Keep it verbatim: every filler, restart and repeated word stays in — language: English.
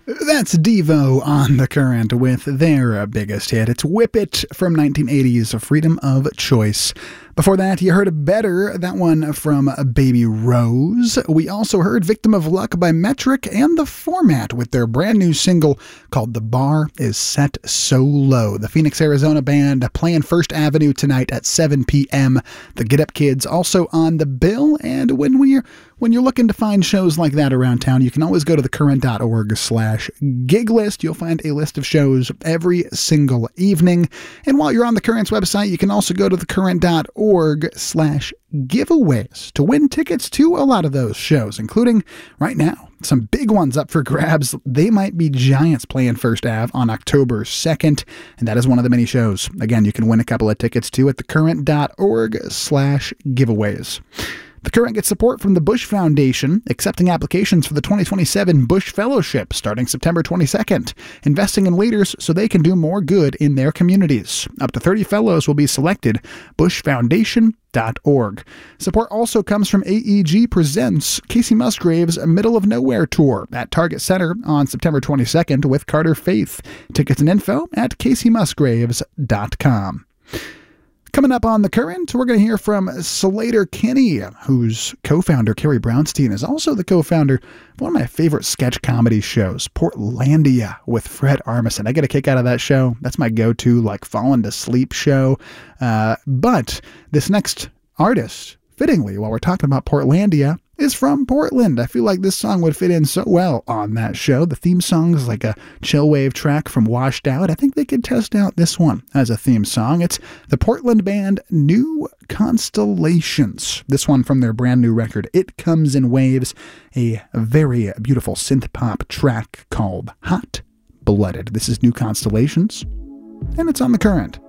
That's Devo on The Current with their biggest hit. It's Whip It from nineteen eighty's Freedom of Choice. Before that, you heard Better, that one from Baby Rose. We also heard Victim of Luck by Metric and The Format with their brand new single called The Bar Is Set So Low. The Phoenix, Arizona band playing First Avenue tonight at seven p.m. The Get Up Kids also on the bill. And when we're When you're looking to find shows like that around town, you can always go to thecurrent.org slash gig list. You'll find a list of shows every single evening. And while you're on the Current's website, you can also go to thecurrent.org slash giveaways to win tickets to a lot of those shows, including right now, some big ones up for grabs. They Might Be Giants playing First Ave on October second, and that is one of the many shows. Again, you can win a couple of tickets too at thecurrent.org slash giveaways. The Current gets support from the Bush Foundation, accepting applications for the twenty twenty-seven Bush Fellowship starting September twenty-second, investing in leaders so they can do more good in their communities. Up to thirty fellows will be selected. bush foundation dot org. Support also comes from A E G Presents Casey Musgraves' Middle of Nowhere Tour at Target Center on September twenty-second with Carter Faith. Tickets and info at casey musgraves dot com. Coming up on The Current, we're going to hear from Slater Kinney, whose co-founder, Carrie Brownstein, is also the co-founder of one of my favorite sketch comedy shows, Portlandia, with Fred Armisen. I get a kick out of that show. That's my go-to, like, falling to sleep show. Uh, but this next artist, fittingly, while we're talking about Portlandia, is from Portland. I feel like this song would fit in so well on that show. The theme song is like a chill wave track from Washed Out. I think they could test out this one as a theme song. It's the Portland band New Constellations. This one from their brand new record, It Comes in Waves, a very beautiful synth pop track called Hot Blooded. This is New Constellations, and it's on The Current.